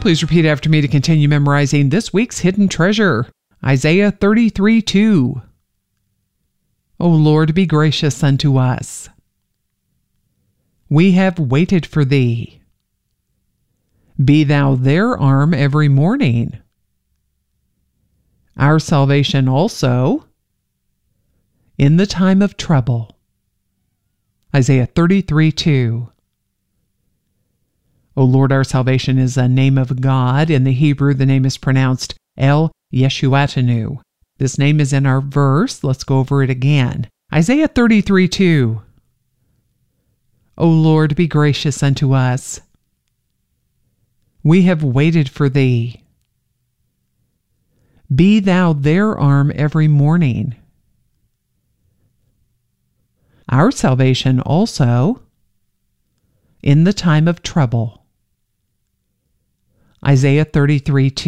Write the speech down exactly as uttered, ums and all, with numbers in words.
Please repeat after me to continue memorizing this week's hidden treasure. Isaiah thirty-three two. O Lord, be gracious unto us. We have waited for thee. Be thou their arm every morning. Our salvation also in the time of trouble. Isaiah thirty-three two. O Lord, our salvation is a name of God. In the Hebrew, the name is pronounced El Yeshuatanu. This name is in our verse. Let's go over it again. Isaiah thirty-three two. O Lord, be gracious unto us. We have waited for thee. Be thou their arm every morning. Our salvation also in the time of trouble. Isaiah thirty-three two.